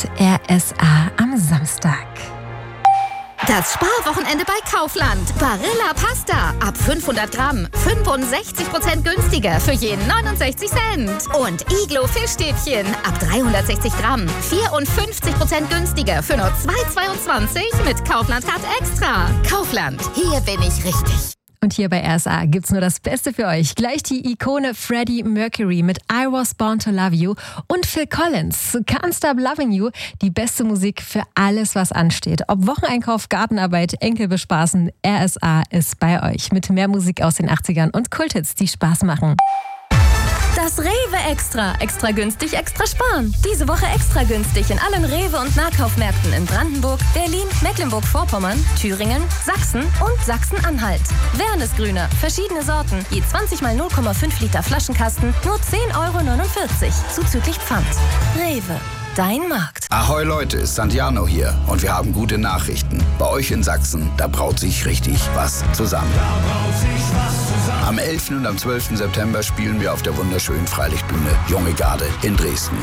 RSA am Samstag. Das Sparwochenende bei Kaufland. Barilla Pasta ab 500 Gramm 65% günstiger für jeden 69 Cent. Und Iglo Fischstäbchen ab 360 Gramm 54% günstiger für nur 2,22 mit Kaufland Card Extra. Kaufland, hier bin ich richtig. Und hier bei RSA gibt's nur das Beste für euch. Gleich die Ikone Freddie Mercury mit I Was Born to Love You und Phil Collins, Can't Stop Loving You. Die beste Musik für alles, was ansteht. Ob Wocheneinkauf, Gartenarbeit, Enkel bespaßen, RSA ist bei euch. Mit mehr Musik aus den 80ern und Kulthits, die Spaß machen. Das Rewe Extra. Extra günstig, extra sparen. Diese Woche extra günstig in allen Rewe- und Nahkaufmärkten in Brandenburg, Berlin, Mecklenburg-Vorpommern, Thüringen, Sachsen und Sachsen-Anhalt. Wernesgrüner, verschiedene Sorten, je 20 mal 0,5 Liter Flaschenkasten, nur 10,49 €, zuzüglich Pfand. Rewe. Dein Markt. Ahoi Leute, Santiano hier und wir haben gute Nachrichten. Bei euch in Sachsen, da braut sich richtig was zusammen. Am 11. und am 12. September spielen wir auf der wunderschönen Freilichtbühne Junge Garde in Dresden.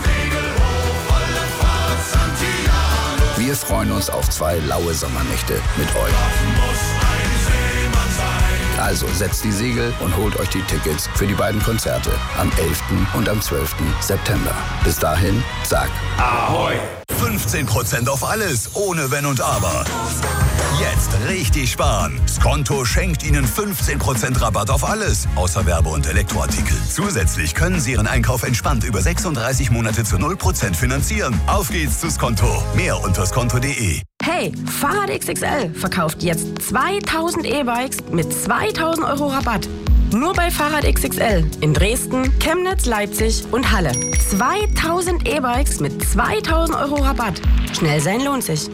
Wir freuen uns auf 2 laue Sommernächte mit euch. Also setzt die Segel und holt euch die Tickets für die beiden Konzerte am 11. und am 12. September. Bis dahin, sag Ahoi! 15% auf alles, ohne Wenn und Aber. Jetzt richtig sparen. Skonto schenkt Ihnen 15% Rabatt auf alles, außer Werbe- und Elektroartikel. Zusätzlich können Sie Ihren Einkauf entspannt über 36 Monate zu 0% finanzieren. Auf geht's zu Skonto. Mehr unter skonto.de. Hey, Fahrrad XXL verkauft jetzt 2000 E-Bikes mit 2000 € Rabatt. Nur bei Fahrrad XXL in Dresden, Chemnitz, Leipzig und Halle. 2000 E-Bikes mit 2000 € Rabatt. Schnell sein lohnt sich.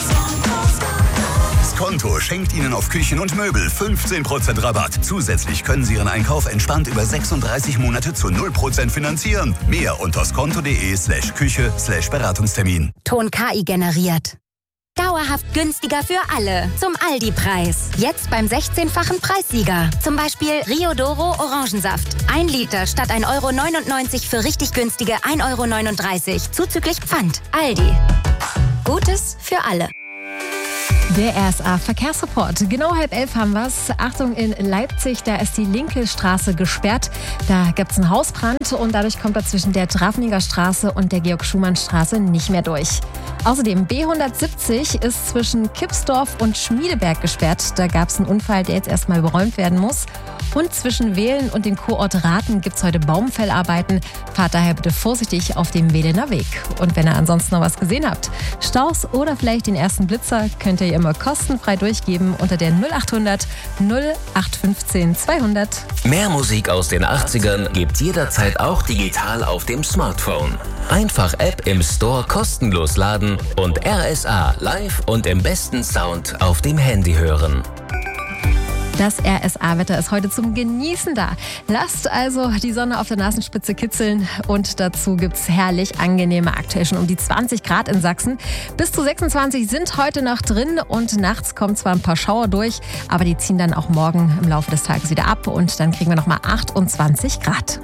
Skonto schenkt Ihnen auf Küchen und Möbel 15% Rabatt. Zusätzlich können Sie Ihren Einkauf entspannt über 36 Monate zu 0% finanzieren. Mehr unter skonto.de/Küche/Beratungstermin. Ton KI generiert. Dauerhaft günstiger für alle. Zum Aldi-Preis. Jetzt beim 16-fachen Preissieger. Zum Beispiel Rio Doro Orangensaft. 1 Liter statt 1,99 € für richtig günstige 1,39 € zuzüglich Pfand. Aldi. Gutes für alle. Der RSA Verkehrsreport. Genau 10:30 haben wir's. Achtung, in Leipzig, da ist die linke Straße gesperrt. Da gibt's einen Hausbrand und dadurch kommt da zwischen der Drafniger Straße und der Georg-Schumann-Straße nicht mehr durch. Außerdem B170 ist zwischen Kipsdorf und Schmiedeberg gesperrt. Da gab's einen Unfall, der jetzt erstmal beräumt werden muss. Und zwischen Wehlen und dem Kurort Rathen gibt's heute Baumfellarbeiten. Fahrt daher bitte vorsichtig auf dem Wehlener Weg. Und wenn ihr ansonsten noch was gesehen habt, Staus oder vielleicht den ersten Blitzer, könnt ihr immer kostenfrei durchgeben unter der 0800 0815 200. Mehr Musik aus den 80ern gibt's jederzeit auch digital auf dem Smartphone. Einfach App im Store kostenlos laden und RSA live und im besten Sound auf dem Handy hören. Das RSA-Wetter ist heute zum Genießen da. Lasst also die Sonne auf der Nasenspitze kitzeln und dazu gibt's herrlich angenehme, aktuell schon um die 20 Grad in Sachsen. Bis zu 26 sind heute noch drin und nachts kommen zwar ein paar Schauer durch, aber die ziehen dann auch morgen im Laufe des Tages wieder ab und dann kriegen wir nochmal 28 Grad.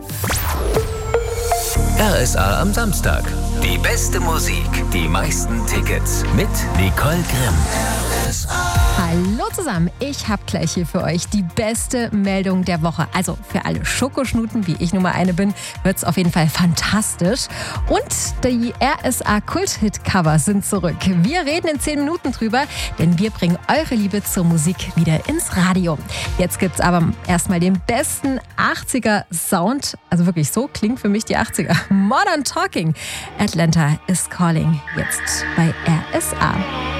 RSA am Samstag. Die beste Musik, die meisten Tickets mit Nicole Grimm. Hallo zusammen, ich habe gleich hier für euch die beste Meldung der Woche. Also für alle Schokoschnuten, wie ich nun mal eine bin, wird es auf jeden Fall fantastisch. Und die RSA Kult-Hit-Cover sind zurück. Wir reden in 10 Minuten drüber, denn wir bringen eure Liebe zur Musik wieder ins Radio. Jetzt gibt's aber erstmal den besten 80er-Sound. Also wirklich, so klingt für mich die 80er. Modern Talking. Atlanta is Calling. Jetzt bei RSA.